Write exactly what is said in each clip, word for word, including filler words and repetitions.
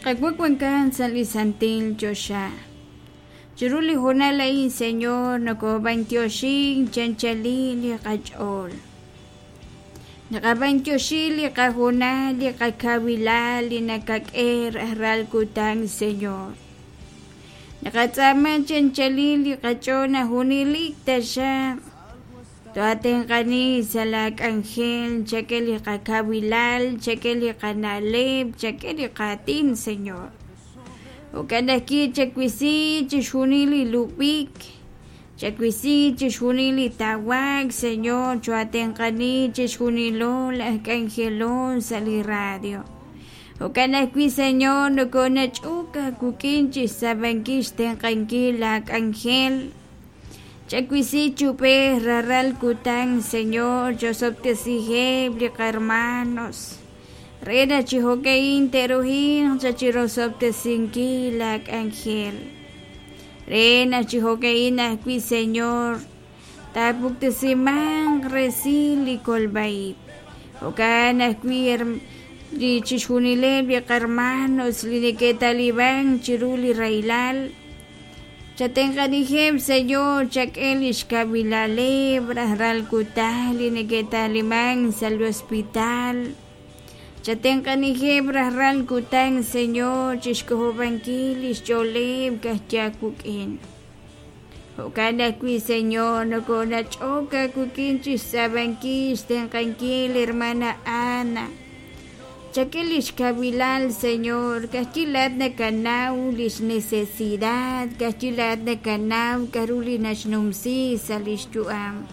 Kakwakuankan salisantil Joshua. Chiruli hunalay Señor nako veintioshing chanchalili kachol. Naka veintioshili kahunali kakawilali nakak-er aral kutang Señor. Nakatsama chanchalili kachona hunilikta siya. Tuaten kani salak anghel, chakeli kakawilal, chakeli kanalib, chakeli katin, Señor. O kanaki chakwisi chishunili lupik, chakwisi chishunili tawag, Señor. Tuaten kani chishunilo, lakanghelon saliradio. O kanaki, Señor, no konachuka kukinchi sabankish tenkankila anghel. Chakwisi chupe raral kutang Señor, yo soptesije hermanos. Reda chihokein teruhin, chachiro soptesinquilak ángel. Rena chihokein akwi Señor, tapuktesimang resili kolbaib. Okan akwi di chishunile hermanos, lineketalibang chiruli railal. Chatenganihem Señor, chakelish kabilale, brahral kutali, negetalimang sal hospital. Chatenganihem brahral kutang Señor, chishkohobankilis cholem kahtiakukin. Okana kui Señor, no kona choka kukin chisabankis, tenkankil hermana Ana. Chakelish kabilal, Señor, kachilat na kanaw, lis necesidad, kachilat na kanaw, karuli nasnumsi sa lisjuam.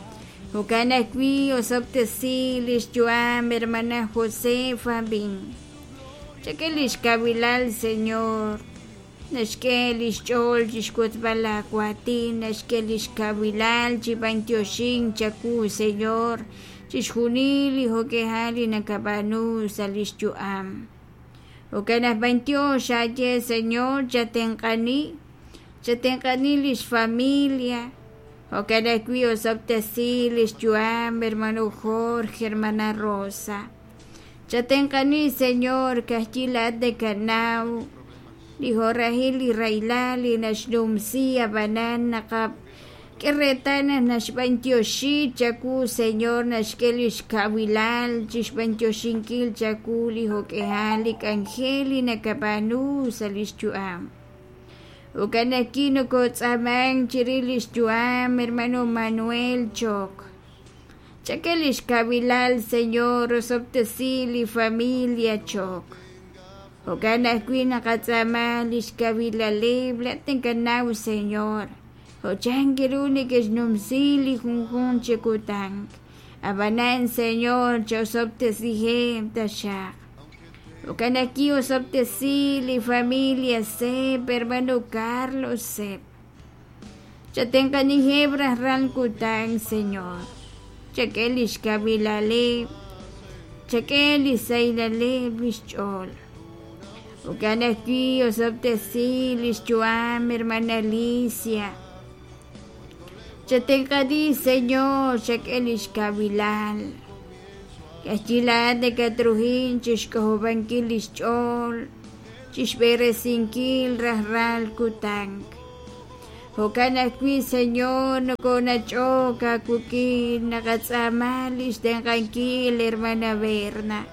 Hukana kwi, osoptesi, lisjuam, hermana Jose Fabing. Chakelish kabilal, Señor, nashkelish chol, chishkutbala kwati, nashkelish kabilal, chibantioshin, chaku, Señor, chishunili hokehali nakabanu salisjuam. Okanas veintiocho shaye Señor chatenkani, chatenkani lish familia. Okanas kuyo soptesi lisjuam, hermano Jorge, hermana Rosa. Chatenkani Señor kastilat de canau, liho rahili railali nashnumsi abanan nakap. Keretanas nas veintioshi chaku Señor nashkelish kabilal chish veintiochinkil chaku liho kehalik angeli nakabanu salisjuam. Ukanakino kotsamang chirilis juam hermano Manuel Chok. Chakelish kabilal Señor osoptesili familia Chok. Ukanakwi nakatsamalish kabilale blaten kanau Señor. O changeruni que es numsili junjun chekutang. Abanan Señor, chosoptesije tashak. O kanaki osoptesili familia sep, hermano Carlos sep. Chatenkani hebras rankutang Señor. Chakelish kabilale. Chakelish sailale bichol. O kanaki osoptesili chuam, hermana Alicia. Chatenkadi Señor, chakelish kabilal. Kachilad de katrujin, chishkahobankilish chol, chishberesinkil rahral kutang. Hokanakwi Señor, no konachoka kukin, nakatsamalish tenkankil, hermana Berna.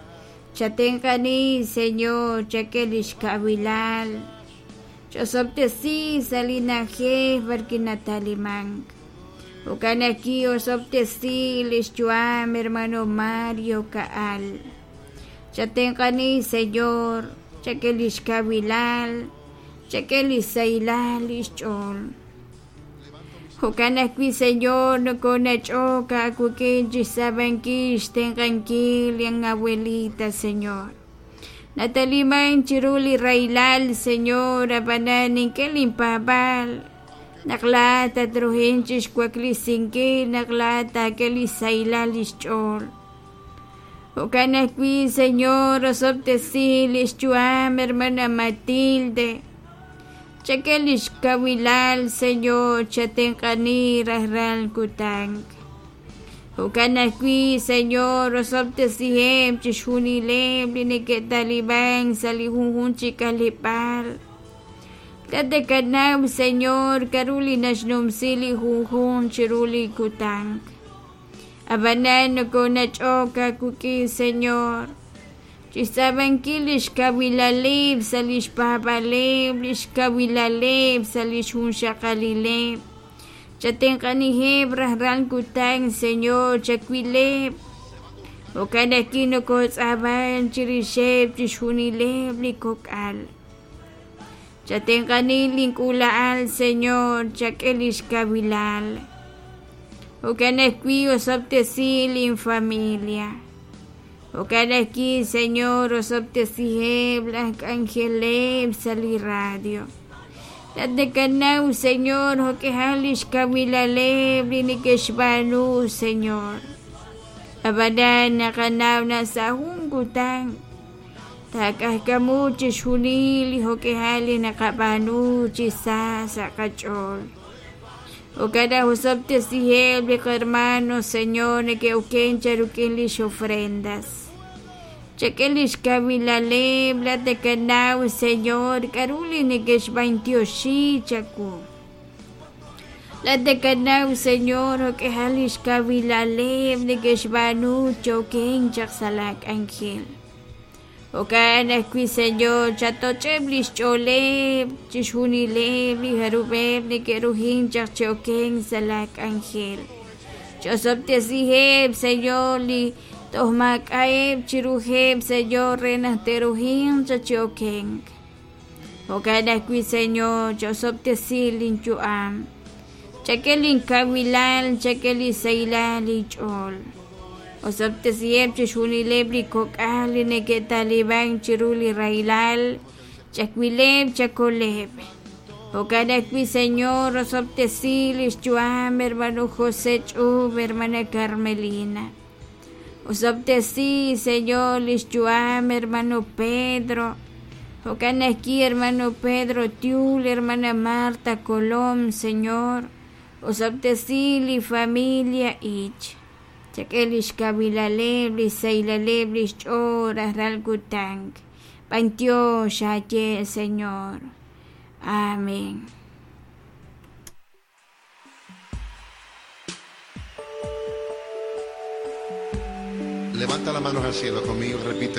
Chatenkani Señor, chakelish kabilal. Chosoptesi salinaje barkinatalimang. Ukanaki osoptesi lisjuam hermano Mario Kaal. Chatenkani Señor, chakelish kabilal, chakelish sailal ischol. Ukanaki Señor, no konachoka kukinchi sabankish tenkankil yang abuelita Señor. Natalimang chiruli railal, Señor, abananin que limpabal. Naklata truhinchis kwaklisinki, naklata que lisailal ischol. Ukanakwi, Señor, osoptesil ischuam, hermana Matilde. Chakelish kawilal, Señor, chatenkani rahral kutang. Ukanakwi, Señor, osopte sihem, chishunilem, linike talibang, salihunhun chikalipal. Tate kanam, Señor, karuli nashnum sili hunhun, chiruli kutang. Abanano ko nachoka kuki, Señor. Chisaban kilish kawilalib, salish pabalib, lish kawilalib, salish hun shakalilib. Chaten kanihib, rahran kutang, Señor, chakwilib. O kanakino ko saban, chirisheb, chishunilib, likokal. Chaten kaniling ulaal, Señor, chakelish kabilal. O kanakwi o sabtesil en familia. O kanaki, Señor, o sabtesiheb, las angeleb, sali radio. Tate kanau, Señor, o que halish kabilaleb, linikeshbanu, Señor. Abadan na kanaw na sa hungkutang. Takah kamu chishunili, o que hali nakabanu, chisa sa kachol. O cada usopte siheble, hermano, Señor, que uken charukenlish ofrendas. Chakelish kabilale, blate canao, Señor, karuli ni keshbaintioshi chaku. Late canao, Señor, o que halish kabilale, ni keshbanu, choken chaksalak angel. O kana qui, Señor, chatocheblish choleb, chishunileb, ni harubeb, ni keruhin chakchoken salak angel. Chosopte siheb, Señor, li tohmakaeb, chiruheb, Señor, renas teruhin chachokeng. O kana qui, Señor, chosopte silin chuam. Chakelin kabilal, chakeli sailal ichol. O sabte siep chishunileb li kokali neke talibang chiruli railal, chakwileb chakoleb. O cada qui, Señor, o sabte silis chuam, hermano José Chub, hermana Carmelina. O sabte si, Señor, lis chuam, hermano Pedro. O canaki, hermano Pedro Tiul, hermana Marta Colom, Señor. O sabte si, li familia ich. Chakelish kabilaleb, li sailaleb, li choras ralkutang. Pantio shaye, Señor. Amén. Levanta las manos al cielo conmigo, repite.